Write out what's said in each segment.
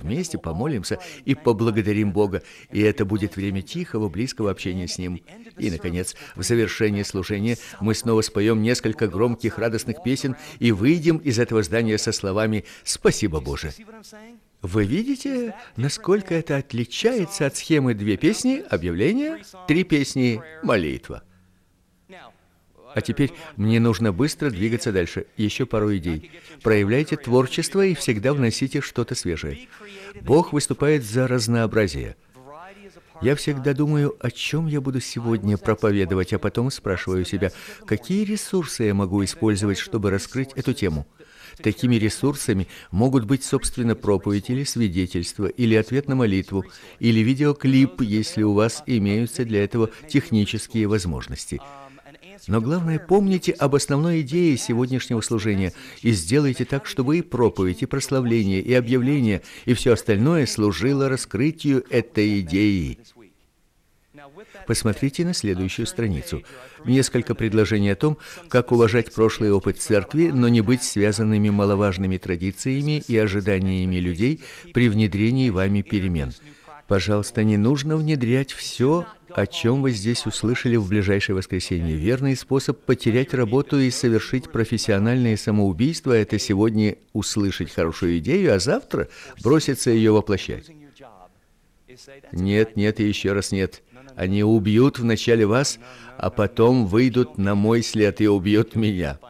вместе, помолимся и поблагодарим Бога. И это будет время тихого, близкого общения с Ним. И, наконец, в завершении служения мы снова споем несколько громких, радостных песен и выйдем из этого здания со словами «Спасибо, Боже». Вы видите, насколько это отличается от схемы 2 песни, объявление, 3 песни, молитва. А теперь мне нужно быстро двигаться дальше. Еще пару идей. Проявляйте творчество и всегда вносите что-то свежее. Бог выступает за разнообразие. Я всегда думаю, о чем я буду сегодня проповедовать, а потом спрашиваю себя, какие ресурсы я могу использовать, чтобы раскрыть эту тему. Такими ресурсами могут быть, собственно, проповедь или свидетельство, или ответ на молитву, или видеоклип, если у вас имеются для этого технические возможности. Но главное, помните об основной идее сегодняшнего служения и сделайте так, чтобы и проповедь, и прославление, и объявление, и все остальное служило раскрытию этой идеи. Посмотрите на следующую страницу. Несколько предложений о том, как уважать прошлый опыт церкви, но не быть связанными маловажными традициями и ожиданиями людей при внедрении вами перемен. Пожалуйста, не нужно внедрять все, о чем вы здесь услышали в ближайшее воскресенье. Верный способ потерять работу и совершить профессиональное самоубийство – это сегодня услышать хорошую идею, а завтра броситься ее воплощать. Нет, нет и еще раз нет. Они убьют вначале вас, а потом выйдут на мой след и убьют меня.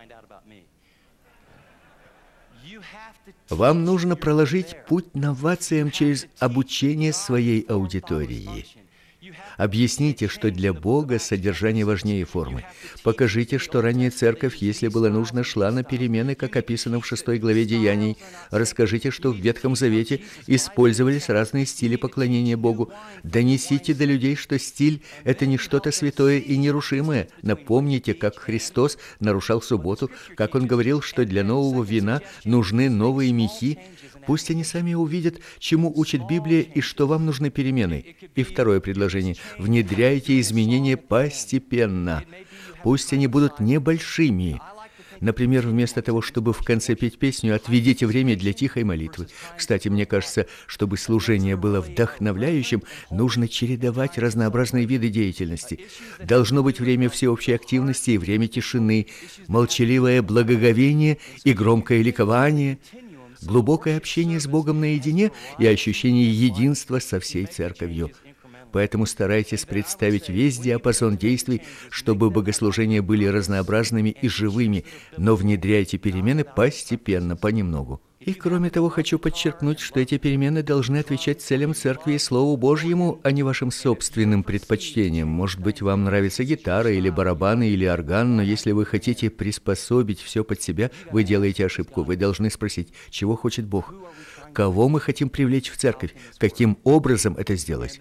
Вам нужно проложить путь новациям через обучение своей аудитории. Объясните, что для Бога содержание важнее формы. Покажите, что ранняя церковь, если было нужно, шла на перемены, как описано в 6 главе Деяний. Расскажите, что в Ветхом Завете использовались разные стили поклонения Богу. Донесите до людей, что стиль – это не что-то святое и нерушимое. Напомните, как Христос нарушал субботу, как Он говорил, что для нового вина нужны новые мехи. Пусть они сами увидят, чему учит Библия и что вам нужны перемены. И второе предложение. Внедряйте изменения постепенно. Пусть они будут небольшими. Например, вместо того, чтобы в конце петь песню, отведите время для тихой молитвы. Кстати, мне кажется, чтобы служение было вдохновляющим, нужно чередовать разнообразные виды деятельности. Должно быть время всеобщей активности и время тишины, молчаливое благоговение и громкое ликование, глубокое общение с Богом наедине и ощущение единства со всей церковью. Поэтому старайтесь представить весь диапазон действий, чтобы богослужения были разнообразными и живыми, но внедряйте перемены постепенно, понемногу. И кроме того, хочу подчеркнуть, что эти перемены должны отвечать целям церкви и Слову Божьему, а не вашим собственным предпочтениям. Может быть, вам нравится гитара или барабаны или орган, но если вы хотите приспособить все под себя, вы делаете ошибку. Вы должны спросить, чего хочет Бог? Кого мы хотим привлечь в церковь? Каким образом это сделать?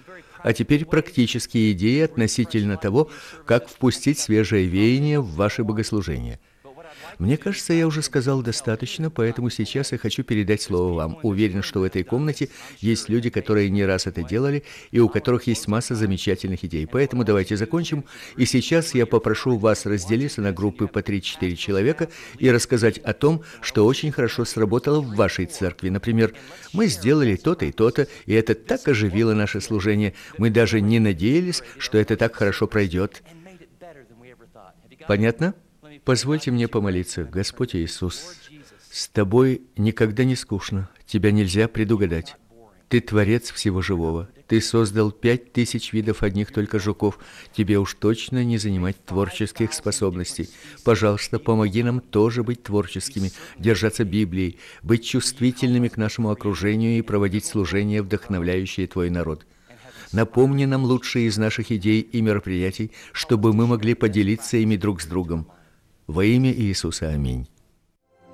А теперь практические идеи относительно того, как впустить свежее веяние в ваше богослужение. Мне кажется, я уже сказал достаточно, поэтому сейчас я хочу передать слово вам. Уверен, что в этой комнате есть люди, которые не раз это делали, и у которых есть масса замечательных идей. Поэтому давайте закончим. И сейчас я попрошу вас разделиться на группы по 3-4 человека и рассказать о том, что очень хорошо сработало в вашей церкви. Например, мы сделали то-то и то-то, и это так оживило наше служение. Мы даже не надеялись, что это так хорошо пройдет. Понятно? Позвольте мне помолиться. Господь Иисус, с Тобой никогда не скучно, Тебя нельзя предугадать. Ты Творец всего живого. Ты создал 5000 видов одних только жуков. Тебе уж точно не занимать творческих способностей. Пожалуйста, помоги нам тоже быть творческими, держаться Библией, быть чувствительными к нашему окружению и проводить служения, вдохновляющие Твой народ. Напомни нам лучшие из наших идей и мероприятий, чтобы мы могли поделиться ими друг с другом. Во имя Иисуса. Аминь.